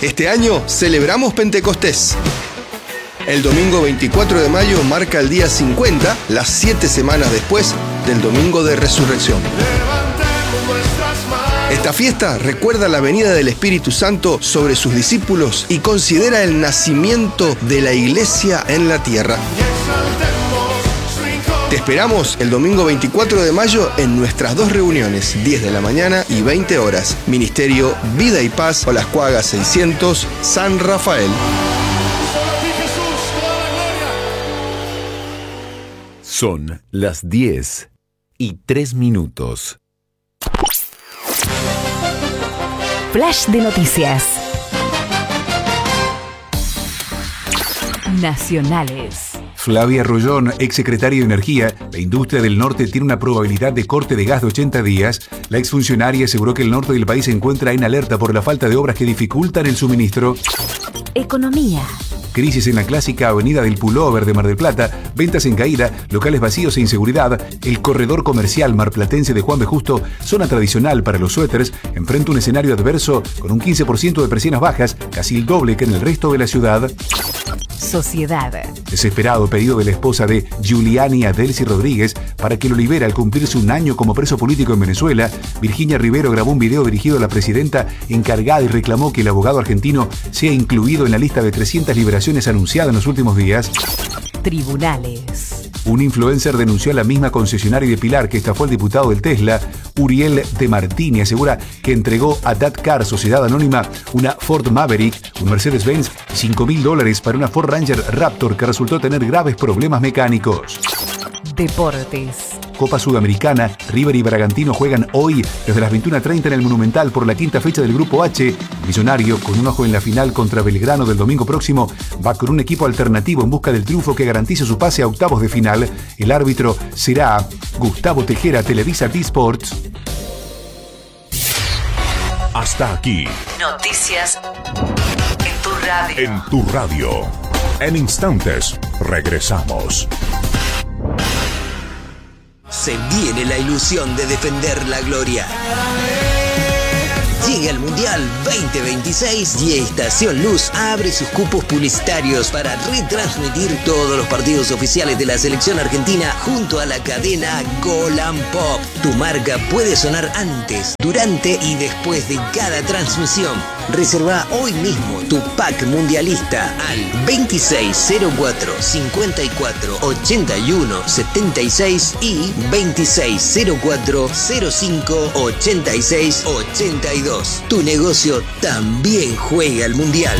Este año celebramos Pentecostés. El domingo 24 de mayo marca el día 50, las 7 semanas después del domingo de resurrección. Esta fiesta recuerda la venida del Espíritu Santo sobre sus discípulos y considera el nacimiento de la iglesia en la tierra. Te esperamos el domingo 24 de mayo en nuestras 2 reuniones, 10 de la mañana y 20 horas. Ministerio Vida y Paz, Las Cuagas 600, San Rafael. Son las 10:03. Flash de noticias. Nacionales. Flavia Rollón, exsecretaria de Energía, la industria del norte tiene una probabilidad de corte de gas de 80 días. La exfuncionaria aseguró que el norte del país se encuentra en alerta por la falta de obras que dificultan el suministro. Economía. Crisis en la clásica avenida del Pullover de Mar del Plata, ventas en caída, locales vacíos e inseguridad. El corredor comercial marplatense de Juan B. Justo, zona tradicional para los suéteres, enfrenta un escenario adverso con un 15% de persianas bajas, casi el doble que en el resto de la ciudad. Sociedad. Desesperado pedido de la esposa de Giuliani a Delcy Rodríguez para que lo libere al cumplirse un año como preso político en Venezuela, Virginia Rivero grabó un video dirigido a la presidenta encargada y reclamó que el abogado argentino sea incluido en la lista de 300 liberaciones anunciada en los últimos días. Tribunales. Un influencer denunció a la misma concesionaria de Pilar que estafó al diputado del Tesla, Uriel De Martini. Asegura que entregó a Datcar, sociedad anónima, una Ford Maverick, un Mercedes-Benz, $5.000 para una Ford Ranger Raptor que resultó tener graves problemas mecánicos. Deportes. Copa Sudamericana, River y Bragantino juegan hoy desde las 21:30 en el Monumental por la 5ª fecha del Grupo H. Millonario, con un ojo en la final contra Belgrano del domingo próximo, va con un equipo alternativo en busca del triunfo que garantice su pase a octavos de final. El árbitro será Gustavo Tejera, Televisa T-Sports. Hasta aquí. Noticias en tu radio. En tu radio. En instantes, regresamos. Se viene la ilusión de defender la gloria. Llega el Mundial 2026 y Estación Luz abre sus cupos publicitarios para retransmitir todos los partidos oficiales de la selección argentina junto a la cadena Golan Pop. Tu marca puede sonar antes, durante y después de cada transmisión. Reserva hoy mismo tu pack mundialista al 2604 54 81 76 y 2604 05 86 82. Tu negocio también juega al Mundial.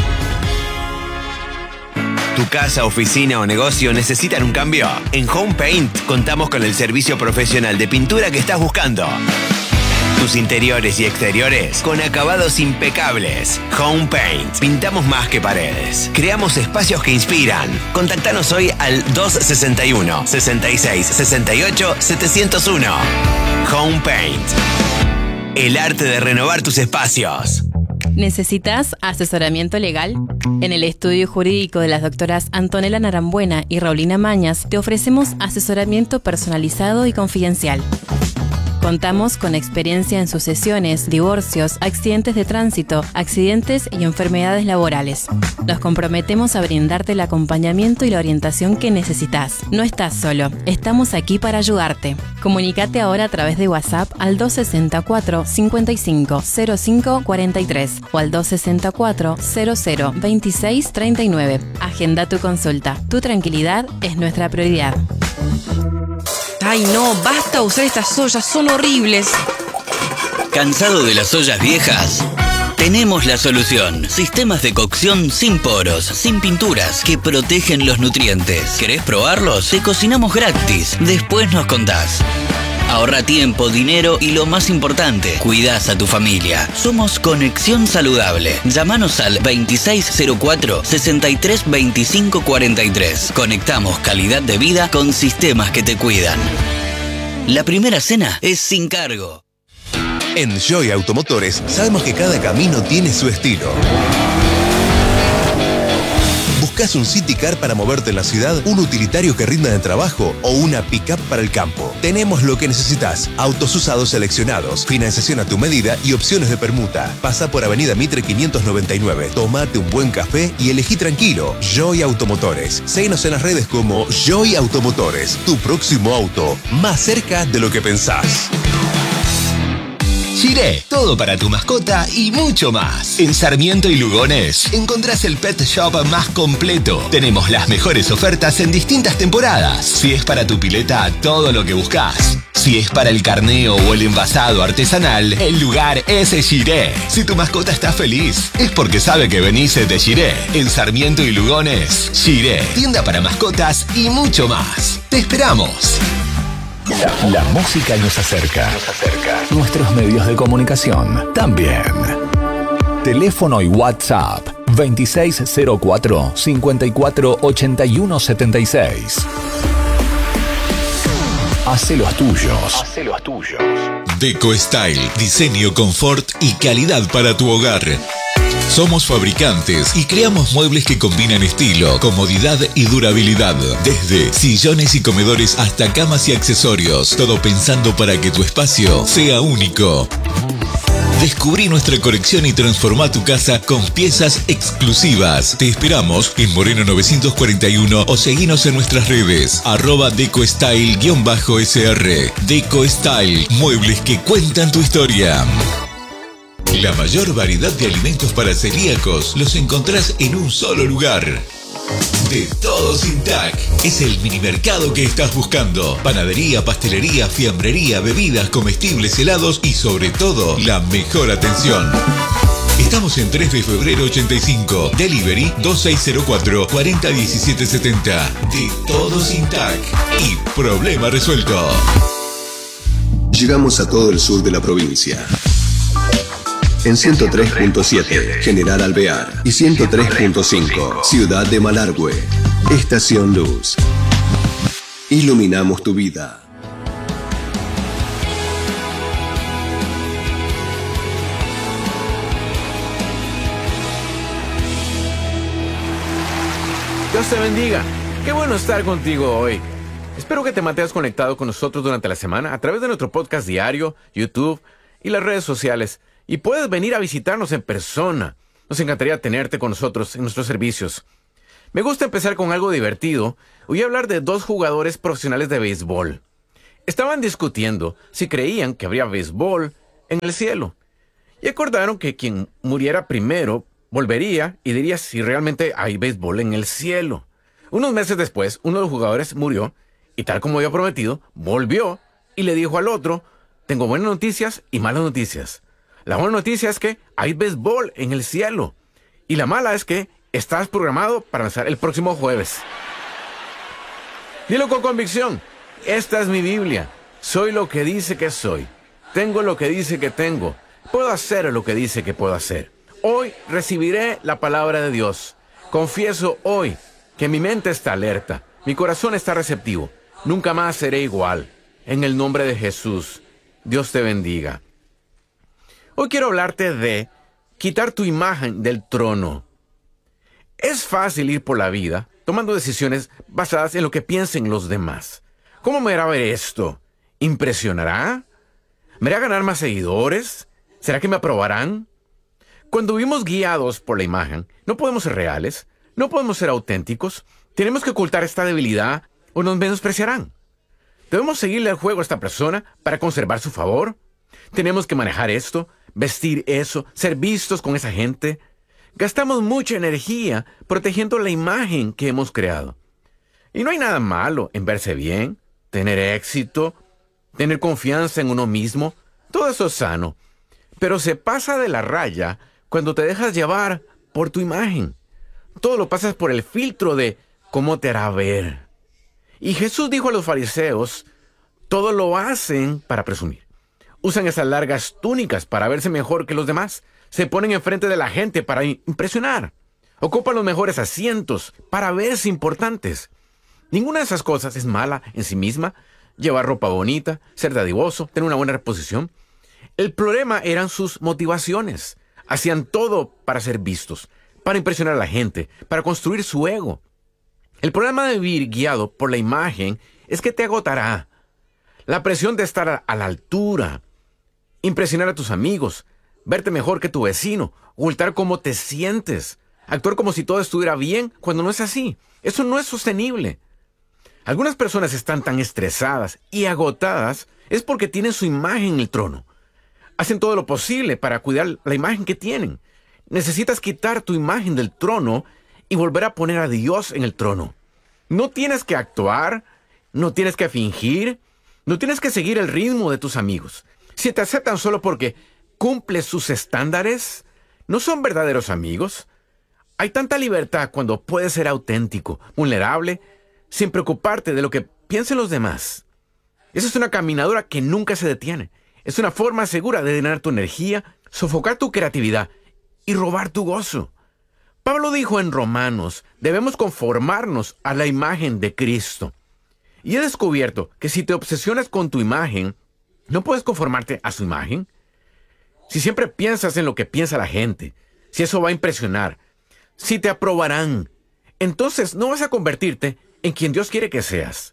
¿Tu casa, oficina o negocio necesitan un cambio? En Home Paint contamos con el servicio profesional de pintura que estás buscando. Tus interiores y exteriores con acabados impecables. Home Paint. Pintamos más que paredes. Creamos espacios que inspiran. Contactanos hoy al 261 66 68 701. Home Paint. El arte de renovar tus espacios. ¿Necesitas asesoramiento legal? En el estudio jurídico de las doctoras Antonella Narambuena y Raulina Mañas te ofrecemos asesoramiento personalizado y confidencial. Contamos con experiencia en sucesiones, divorcios, accidentes de tránsito, accidentes y enfermedades laborales. Nos comprometemos a brindarte el acompañamiento y la orientación que necesitas. No estás solo, estamos aquí para ayudarte. Comunícate ahora a través de WhatsApp al 264 55 05 43 o al 264 00 26 39. Agenda tu consulta. Tu tranquilidad es nuestra prioridad. Ay no, basta usar estas ollas, son horribles. ¿Cansado de las ollas viejas? Tenemos la solución. Sistemas de cocción sin poros, sin pinturas, que protegen los nutrientes. ¿Querés probarlos? Te cocinamos gratis. Después nos contás. Ahorra tiempo, dinero y lo más importante, cuidás a tu familia. Somos Conexión Saludable. Llámanos al 2604 63 25 43. Conectamos calidad de vida con sistemas que te cuidan. La primera cena es sin cargo. En Joy Automotores sabemos que cada camino tiene su estilo. ¿Buscas un City Car para moverte en la ciudad, un utilitario que rinda en el trabajo o una pick-up para el campo? Tenemos lo que necesitas. Autos usados seleccionados, financiación a tu medida y opciones de permuta. Pasa por Avenida Mitre 599. Tómate un buen café y elegí tranquilo. Joy Automotores. Síguenos en las redes como Joy Automotores. Tu próximo auto, más cerca de lo que pensás. Giré, todo para tu mascota y mucho más. En Sarmiento y Lugones encontrás el pet shop más completo. Tenemos las mejores ofertas en distintas temporadas. Si es para tu pileta, todo lo que buscas. Si es para el carneo o el envasado artesanal, el lugar es Giré. Si tu mascota está feliz, es porque sabe que venís de Giré. En Sarmiento y Lugones, Giré, tienda para mascotas y mucho más. ¡Te esperamos! La música nos acerca. Nuestros medios de comunicación también. Teléfono y WhatsApp 2604 54 81 76. Hace los tuyos. Deco Style, diseño, confort y calidad para tu hogar. Somos fabricantes y creamos muebles que combinan estilo, comodidad y durabilidad. Desde sillones y comedores hasta camas y accesorios. Todo pensando para que tu espacio sea único. Descubrí nuestra colección y transformá tu casa con piezas exclusivas. Te esperamos en Moreno 941 o seguinos en nuestras redes. @DecoStyle_SR. Deco Style, muebles que cuentan tu historia. La mayor variedad de alimentos para celíacos los encontrás en un solo lugar. De Todo Sin Tac. Es el minimercado que estás buscando. Panadería, pastelería, fiambrería, bebidas, comestibles, helados y sobre todo, la mejor atención. Estamos en 3 de febrero 85. Delivery 2604 401770. De Todo Sin Tac. Y problema resuelto. Llegamos a todo el sur de la provincia. En 103.7, General Alvear. Y 103.5, Ciudad de Malargüe. Estación Luz. Iluminamos tu vida. Dios te bendiga. Qué bueno estar contigo hoy. Espero que te mantengas conectado con nosotros durante la semana a través de nuestro podcast diario, YouTube y las redes sociales. Y puedes venir a visitarnos en persona. Nos encantaría tenerte con nosotros en nuestros servicios. Me gusta empezar con algo divertido. Voy a hablar de 2 jugadores profesionales de béisbol. Estaban discutiendo si creían que habría béisbol en el cielo. Y acordaron que quien muriera primero volvería y diría si realmente hay béisbol en el cielo. Unos meses después, uno de los jugadores murió y, tal como había prometido, volvió y le dijo al otro: tengo buenas noticias y malas noticias. La buena noticia es que hay béisbol en el cielo. Y la mala es que estás programado para lanzar el próximo jueves. Dilo con convicción. Esta es mi Biblia. Soy lo que dice que soy. Tengo lo que dice que tengo. Puedo hacer lo que dice que puedo hacer. Hoy recibiré la palabra de Dios. Confieso hoy que mi mente está alerta. Mi corazón está receptivo. Nunca más seré igual. En el nombre de Jesús. Dios te bendiga. Hoy quiero hablarte de quitar tu imagen del trono. Es fácil ir por la vida tomando decisiones basadas en lo que piensen los demás. ¿Cómo me hará ver esto? ¿Impresionará? ¿Me hará ganar más seguidores? ¿Será que me aprobarán? Cuando vivimos guiados por la imagen, no podemos ser reales, no podemos ser auténticos, tenemos que ocultar esta debilidad o nos menospreciarán. ¿Debemos seguirle el juego a esta persona para conservar su favor? ¿Tenemos que manejar esto, vestir eso, ser vistos con esa gente? Gastamos mucha energía protegiendo la imagen que hemos creado. Y no hay nada malo en verse bien, tener éxito, tener confianza en uno mismo. Todo eso es sano. Pero se pasa de la raya cuando te dejas llevar por tu imagen. Todo lo pasas por el filtro de cómo te hará ver. Y Jesús dijo a los fariseos, todo lo hacen para presumir. Usan esas largas túnicas para verse mejor que los demás. Se ponen enfrente de la gente para impresionar. Ocupan los mejores asientos para verse importantes. Ninguna de esas cosas es mala en sí misma. Llevar ropa bonita, ser dadivoso, tener una buena reposición. El problema eran sus motivaciones. Hacían todo para ser vistos, para impresionar a la gente, para construir su ego. El problema de vivir guiado por la imagen es que te agotará. La presión de estar a la altura, impresionar a tus amigos, verte mejor que tu vecino, ocultar cómo te sientes, actuar como si todo estuviera bien cuando no es así. Eso no es sostenible. Algunas personas están tan estresadas y agotadas es porque tienen su imagen en el trono. Hacen todo lo posible para cuidar la imagen que tienen. Necesitas quitar tu imagen del trono y volver a poner a Dios en el trono. No tienes que actuar, no tienes que fingir, no tienes que seguir el ritmo de tus amigos. Si te aceptan solo porque cumples sus estándares, no son verdaderos amigos. Hay tanta libertad cuando puedes ser auténtico, vulnerable, sin preocuparte de lo que piensen los demás. Esa es una caminadora que nunca se detiene. Es una forma segura de drenar tu energía, sofocar tu creatividad y robar tu gozo. Pablo dijo en Romanos, debemos conformarnos a la imagen de Cristo. Y he descubierto que si te obsesionas con tu imagen, no puedes conformarte a su imagen. Si siempre piensas en lo que piensa la gente, si eso va a impresionar, si te aprobarán, entonces no vas a convertirte en quien Dios quiere que seas.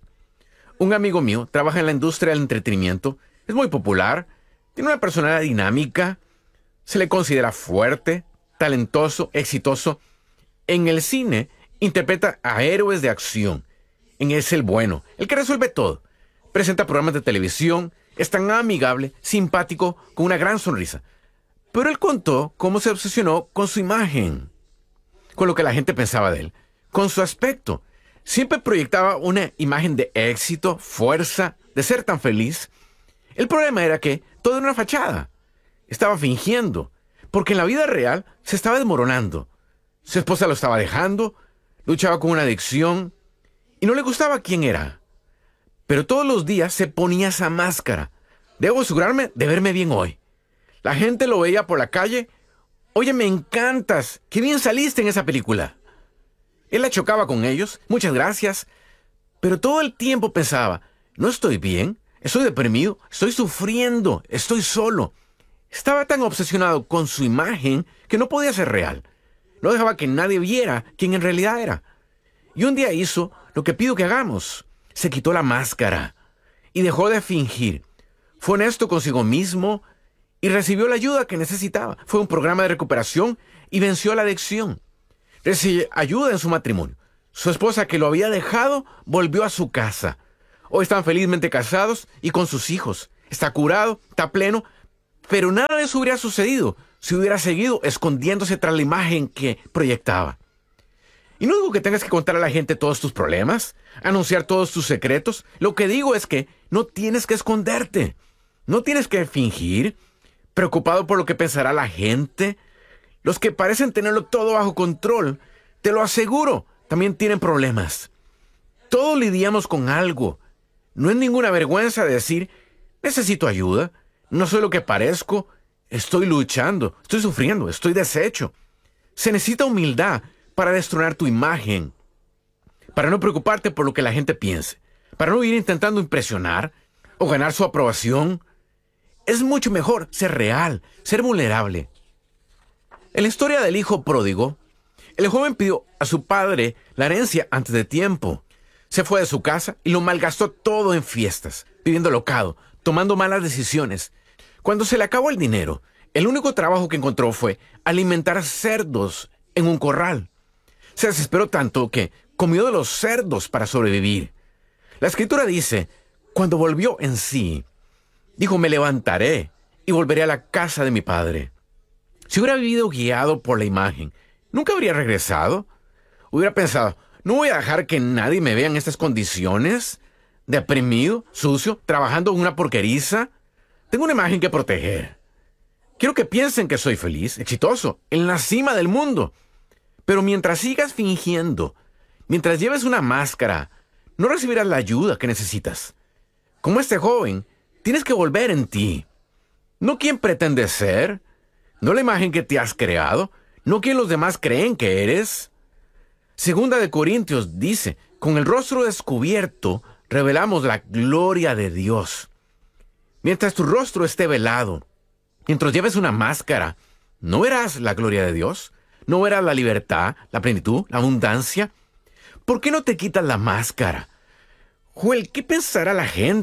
Un amigo mío trabaja en la industria del entretenimiento, es muy popular, tiene una personalidad dinámica, se le considera fuerte, talentoso, exitoso. En el cine interpreta a héroes de acción. Es el bueno, el que resuelve todo. Presenta programas de televisión, es tan amigable, simpático, con una gran sonrisa. Pero él contó cómo se obsesionó con su imagen, con lo que la gente pensaba de él, con su aspecto. Siempre proyectaba una imagen de éxito, fuerza, de ser tan feliz. El problema era que todo era una fachada. Estaba fingiendo, porque en la vida real se estaba desmoronando. Su esposa lo estaba dejando, luchaba con una adicción y no le gustaba quién era. Pero todos los días se ponía esa máscara. Debo asegurarme de verme bien hoy. La gente lo veía por la calle. Oye, me encantas. Qué bien saliste en esa película. Él la chocaba con ellos. Muchas gracias. Pero todo el tiempo pensaba, no estoy bien, estoy deprimido, estoy sufriendo, estoy solo. Estaba tan obsesionado con su imagen que no podía ser real. No dejaba que nadie viera quién en realidad era. Y un día hizo lo que pido que hagamos. Se quitó la máscara y dejó de fingir. Fue honesto consigo mismo y recibió la ayuda que necesitaba. Fue a un programa de recuperación y venció la adicción. Recibió ayuda en su matrimonio. Su esposa, que lo había dejado, volvió a su casa. Hoy están felizmente casados y con sus hijos. Está curado, está pleno, pero nada de eso hubiera sucedido si hubiera seguido escondiéndose tras la imagen que proyectaba. Y no digo que tengas que contar a la gente todos tus problemas, anunciar todos tus secretos. Lo que digo es que no tienes que esconderte. No tienes que fingir, preocupado por lo que pensará la gente. Los que parecen tenerlo todo bajo control, te lo aseguro, también tienen problemas. Todos lidiamos con algo. No es ninguna vergüenza decir, necesito ayuda, no soy lo que parezco, estoy luchando, estoy sufriendo, estoy deshecho. Se necesita humildad para destronar tu imagen, para no preocuparte por lo que la gente piense, para no ir intentando impresionar o ganar su aprobación. Es mucho mejor ser real, ser vulnerable. En la historia del hijo pródigo, el joven pidió a su padre la herencia antes de tiempo. Se fue de su casa y lo malgastó todo en fiestas, viviendo locado, tomando malas decisiones. Cuando se le acabó el dinero, el único trabajo que encontró fue alimentar cerdos en un corral. Se desesperó tanto que comió de los cerdos para sobrevivir. La escritura dice, cuando volvió en sí, dijo, me levantaré y volveré a la casa de mi padre. Si hubiera vivido guiado por la imagen, ¿nunca habría regresado? Hubiera pensado, no voy a dejar que nadie me vea en estas condiciones, deprimido, sucio, trabajando en una porqueriza. Tengo una imagen que proteger. Quiero que piensen que soy feliz, exitoso, en la cima del mundo. Pero mientras sigas fingiendo, mientras lleves una máscara, no recibirás la ayuda que necesitas. Como este joven, tienes que volver en ti. No quien pretendes ser, no la imagen que te has creado, no quien los demás creen que eres. Segunda de Corintios dice, con el rostro descubierto, revelamos la gloria de Dios. Mientras tu rostro esté velado, mientras lleves una máscara, ¿no verás la gloria de Dios? ¿No verás la libertad, la plenitud, la abundancia? ¿Por qué no te quitas la máscara? Joel, ¿qué pensará la gente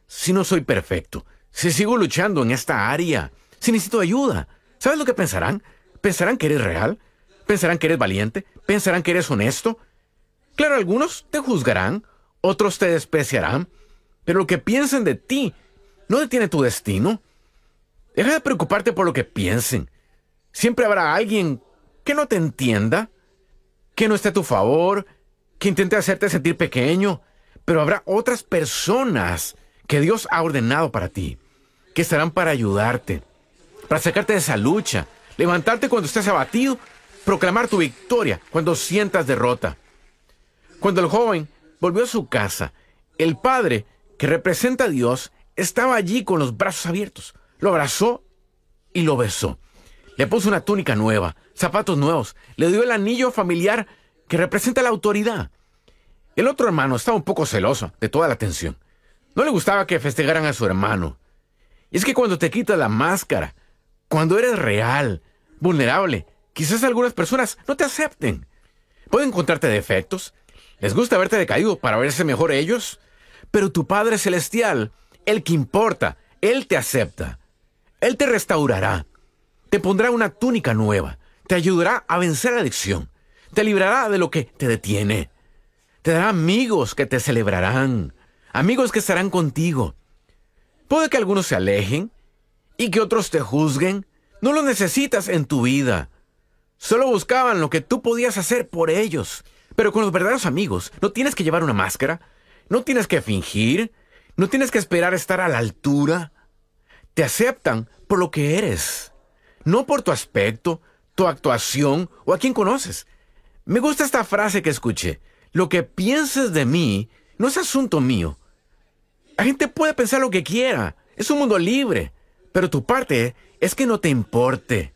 si no soy perfecto? Si sigo luchando en esta área, si necesito ayuda. ¿Sabes lo que pensarán? ¿Pensarán que eres real? ¿Pensarán que eres valiente? ¿Pensarán que eres honesto? Claro, algunos te juzgarán, otros te despreciarán, pero lo que piensen de ti no detiene tu destino. Deja de preocuparte por lo que piensen. Siempre habrá alguien que no te entienda, que no esté a tu favor, que intente hacerte sentir pequeño, pero habrá otras personas que Dios ha ordenado para ti, que estarán para ayudarte, para sacarte de esa lucha, levantarte cuando estés abatido, proclamar tu victoria cuando sientas derrota. Cuando el joven volvió a su casa, el padre, que representa a Dios, estaba allí con los brazos abiertos. Lo abrazó y lo besó. Le puso una túnica nueva, zapatos nuevos, le dio el anillo familiar que representa la autoridad. El otro hermano estaba un poco celoso de toda la atención. No le gustaba que festejaran a su hermano. Y es que cuando te quitas la máscara, cuando eres real, vulnerable, quizás algunas personas no te acepten. Pueden encontrarte defectos, les gusta verte decaído para verse mejor ellos, pero tu Padre Celestial, el que importa, Él te acepta. Él te restaurará, te pondrá una túnica nueva, te ayudará a vencer la adicción, te librará de lo que te detiene, te dará amigos que te celebrarán, amigos que estarán contigo. Puede que algunos se alejen y que otros te juzguen. No lo necesitas en tu vida. Solo buscaban lo que tú podías hacer por ellos. Pero con los verdaderos amigos no tienes que llevar una máscara, no tienes que fingir, no tienes que esperar estar a la altura. Te aceptan por lo que eres, no por tu aspecto, tu actuación o a quién conoces. Me gusta esta frase que escuché: lo que pienses de mí no es asunto mío. La gente puede pensar lo que quiera, es un mundo libre, pero tu parte es que no te importe.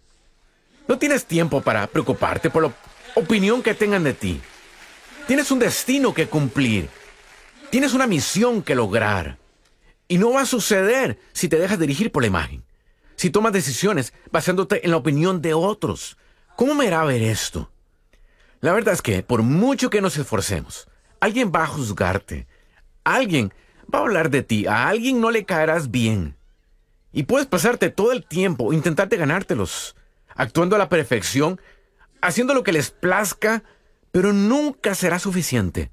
No tienes tiempo para preocuparte por la opinión que tengan de ti. Tienes un destino que cumplir, tienes una misión que lograr. Y no va a suceder si te dejas dirigir por la imagen, si tomas decisiones basándote en la opinión de otros. ¿Cómo me irá a ver esto? La verdad es que, por mucho que nos esforcemos, alguien va a juzgarte, alguien va a hablar de ti, a alguien no le caerás bien. Y puedes pasarte todo el tiempo intentando ganártelos, actuando a la perfección, haciendo lo que les plazca, pero nunca será suficiente.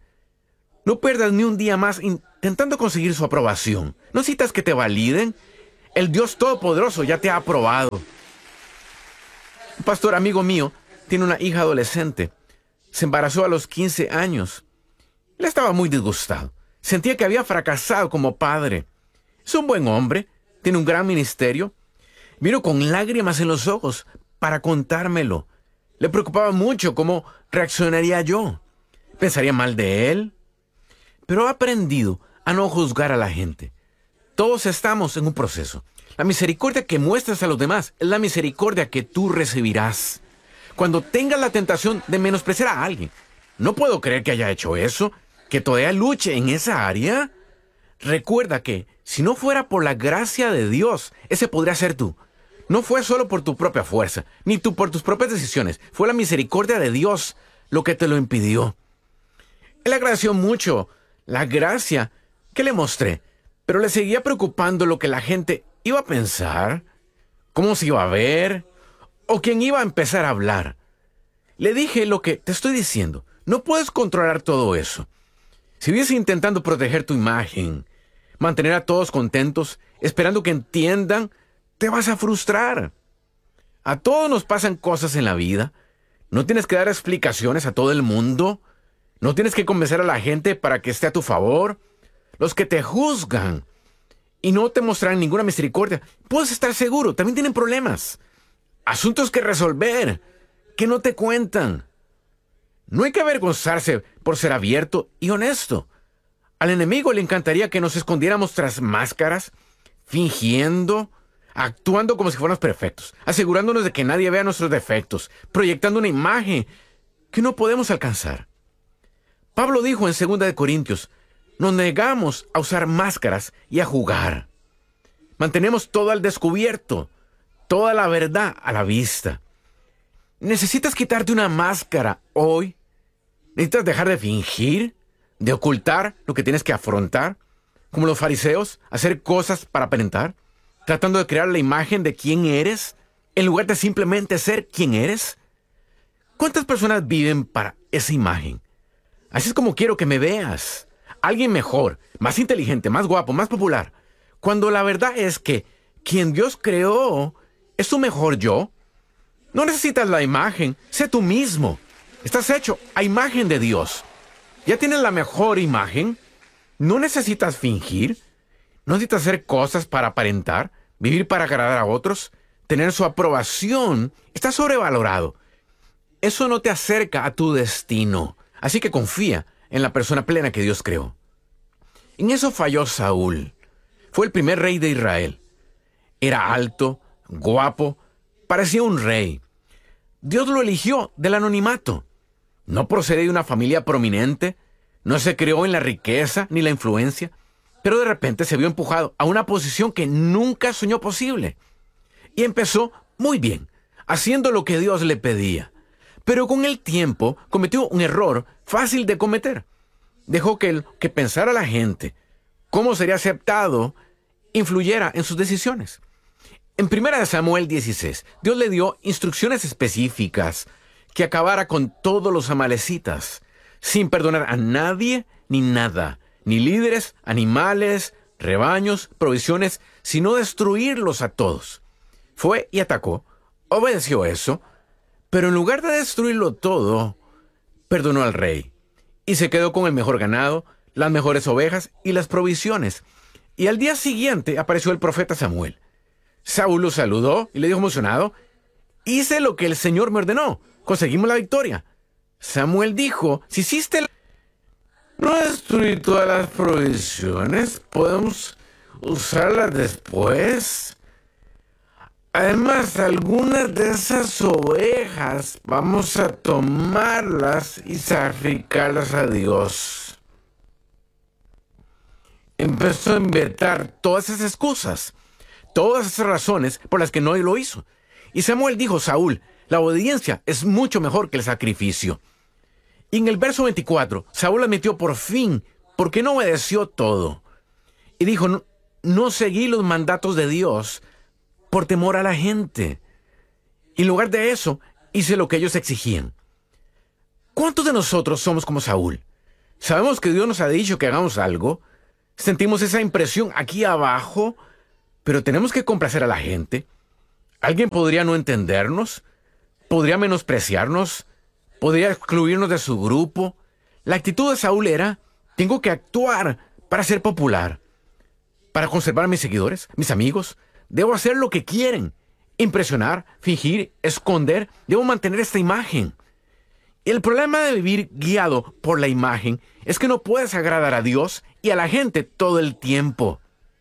No pierdas ni un día más intentando conseguir su aprobación. No necesitas que te validen. El Dios Todopoderoso ya te ha aprobado. Un pastor amigo mío tiene una hija adolescente. Se embarazó a los 15 años. Él estaba muy disgustado. Sentía que había fracasado como padre. Es un buen hombre, tiene un gran ministerio. Vino con lágrimas en los ojos para contármelo. Le preocupaba mucho cómo reaccionaría yo. ¿Pensaría mal de él? Pero ha aprendido a no juzgar a la gente. Todos estamos en un proceso. La misericordia que muestras a los demás es la misericordia que tú recibirás. Cuando tengas la tentación de menospreciar a alguien, no puedo creer que haya hecho eso, que todavía luche en esa área. Recuerda que si no fuera por la gracia de Dios, ese podría ser tú. No fue solo por tu propia fuerza, ni tú por tus propias decisiones. Fue la misericordia de Dios lo que te lo impidió. Él agradeció mucho la gracia que le mostré, pero le seguía preocupando lo que la gente iba a pensar, cómo se iba a ver, o quién iba a empezar a hablar. Le dije lo que te estoy diciendo. No puedes controlar todo eso. Si vives intentando proteger tu imagen, mantener a todos contentos, esperando que entiendan, te vas a frustrar. A todos nos pasan cosas en la vida. No tienes que dar explicaciones a todo el mundo. No tienes que convencer a la gente para que esté a tu favor. Los que te juzgan y no te mostrarán ninguna misericordia, puedes estar seguro, también tienen problemas. Asuntos que resolver, que no te cuentan. No hay que avergonzarse por ser abierto y honesto. Al enemigo le encantaría que nos escondiéramos tras máscaras, fingiendo, actuando como si fuéramos perfectos, asegurándonos de que nadie vea nuestros defectos, proyectando una imagen que no podemos alcanzar. Pablo dijo en 2 Corintios, nos negamos a usar máscaras y a jugar. Mantenemos todo al descubierto, toda la verdad a la vista. ¿Necesitas quitarte una máscara hoy? ¿Necesitas dejar de fingir, de ocultar lo que tienes que afrontar? como los fariseos, hacer cosas para aparentar, tratando de crear la imagen de quién eres, en lugar de simplemente ser quien eres? ¿Cuántas personas viven para esa imagen? Así es como quiero que me veas. Alguien mejor, más inteligente, más guapo, más popular. Cuando la verdad es que quien Dios creó es tu mejor yo. No necesitas la imagen, sé tú mismo. Estás hecho a imagen de Dios. Ya tienes la mejor imagen. No necesitas fingir. No necesitas hacer cosas para aparentar, vivir para agradar a otros, tener su aprobación. Está sobrevalorado. Eso no te acerca a tu destino. Así que confía en la persona plena que Dios creó. En eso falló Saúl. Fue el primer rey de Israel. Era alto, guapo, parecía un rey. Dios lo eligió del anonimato. No procedía de una familia prominente, no se crió en la riqueza ni la influencia, pero de repente se vio empujado a una posición que nunca soñó posible. Y empezó muy bien, haciendo lo que Dios le pedía. Pero con el tiempo cometió un error fácil de cometer. Dejó que pensara la gente cómo sería aceptado influyera en sus decisiones. En 1 Samuel 16, Dios le dio instrucciones específicas que acabara con todos los amalecitas, sin perdonar a nadie ni nada, ni líderes, animales, rebaños, provisiones, sino destruirlos a todos. Fue y atacó, obedeció eso, pero en lugar de destruirlo todo, perdonó al rey y se quedó con el mejor ganado, las mejores ovejas y las provisiones. Y al día siguiente apareció el profeta Samuel. Saúl lo saludó y le dijo emocionado: hice lo que el Señor me ordenó, conseguimos la victoria. Samuel dijo: si hiciste no destruí todas las provisiones, podemos usarlas después. Además, algunas de esas ovejas vamos a tomarlas y sacrificarlas a Dios. Empezó a inventar todas esas excusas, todas esas razones por las que no lo hizo. Y Samuel dijo: Saúl, la obediencia es mucho mejor que el sacrificio. Y en el verso 24, Saúl admitió por fin por qué no obedeció todo. Y dijo: no seguí los mandatos de Dios por temor a la gente. Y en lugar de eso, hice lo que ellos exigían. ¿Cuántos de nosotros somos como Saúl? Sabemos que Dios nos ha dicho que hagamos algo, sentimos esa impresión aquí abajo, pero tenemos que complacer a la gente. Alguien podría no entendernos, podría menospreciarnos, podría excluirnos de su grupo. La actitud de Saúl era: tengo que actuar para ser popular, para conservar a mis seguidores, mis amigos. Debo hacer lo que quieren, impresionar, fingir, esconder. Debo mantener esta imagen. El problema de vivir guiado por la imagen es que no puedes agradar a Dios y a la gente todo el tiempo.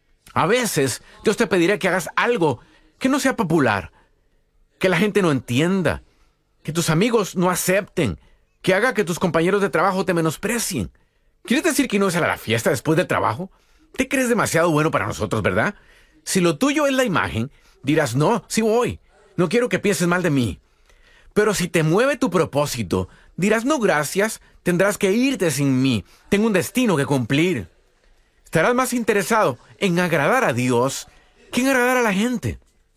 A veces Dios te pedirá que hagas algo que no sea popular, que la gente no entienda, que tus amigos no acepten, que haga que tus compañeros de trabajo te menosprecien. ¿Quieres decir que no es a la fiesta después del trabajo? Te crees demasiado bueno para nosotros, ¿verdad? Si lo tuyo es la imagen, dirás: no, sí voy, no quiero que pienses mal de mí. Pero si te mueve tu propósito, dirás: no, gracias, tendrás que irte sin mí, tengo un destino que cumplir. Estarás más interesado en agradar a Dios que en agradar a la gente.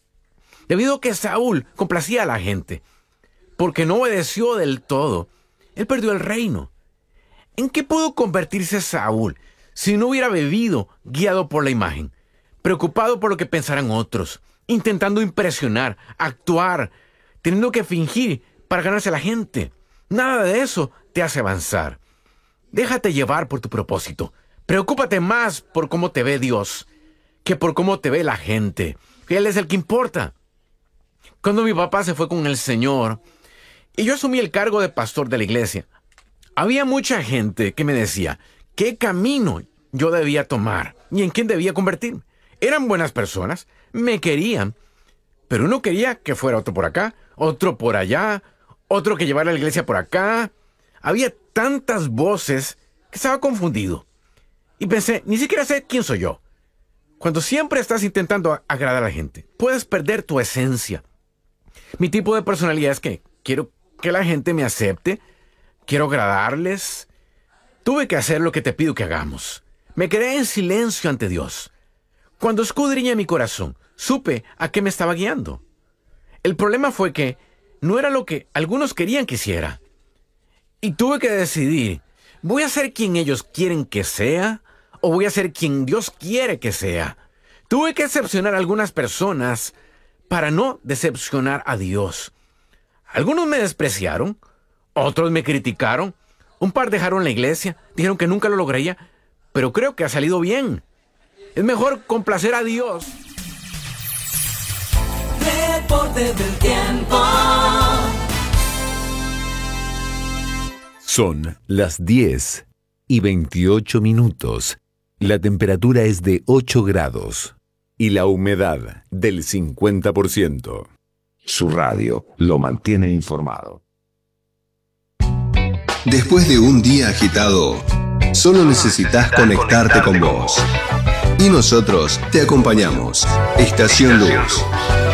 Debido a que Saúl complacía a la gente, porque no obedeció del todo, él perdió el reino. ¿En qué pudo convertirse Saúl si no hubiera vivido guiado por la imagen, preocupado por lo que pensarán otros, intentando impresionar, actuar, teniendo que fingir para ganarse a la gente? Nada de eso te hace avanzar. Déjate llevar por tu propósito. Preocúpate más por cómo te ve Dios que por cómo te ve la gente. Él es el que importa. Cuando mi papá se fue con el Señor y yo asumí el cargo de pastor de la iglesia, había mucha gente que me decía qué camino yo debía tomar y en quién debía convertirme. Eran buenas personas, me querían, pero uno quería que fuera otro por acá, otro por allá, otro que llevara a la iglesia por acá. Había tantas voces que estaba confundido. Y pensé: ni siquiera sé quién soy yo. Cuando siempre estás intentando agradar a la gente, puedes perder tu esencia. Mi tipo de personalidad es que quiero que la gente me acepte, quiero agradarles. Tuve que hacer lo que te pido que hagamos. Me quedé en silencio ante Dios. Cuando escudriñé mi corazón, supe a qué me estaba guiando. El problema fue que no era lo que algunos querían que hiciera. Y tuve que decidir, ¿voy a ser quien ellos quieren que sea o voy a ser quien Dios quiere que sea? Tuve que decepcionar a algunas personas para no decepcionar a Dios. Algunos me despreciaron, otros me criticaron, un par dejaron la iglesia, dijeron que nunca lo lograría, pero creo que ha salido bien. Es mejor complacer a Dios. Deportes del tiempo. Son las 10:28. La temperatura es de 8 grados y la humedad del 50%. Su radio lo mantiene informado. Después de un día agitado, solo necesitas conectarte con vos. Y nosotros te acompañamos. Estación Luz.